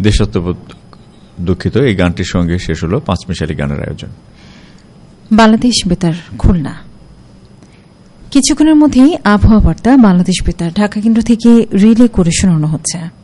দেশাত্মবোধ দুঃখিত, এই গানটির সঙ্গে শেষ হলো পাঁচমিশালি গানের আয়োজন। বাংলাদেশ বেতার খুলনা। কিছুক্ষণের মধ্যেই আবহাওয়া বার্তা বাংলাদেশ বেতার ঢাকা কেন্দ্র থেকে রিলে করে শোনানো হচ্ছে।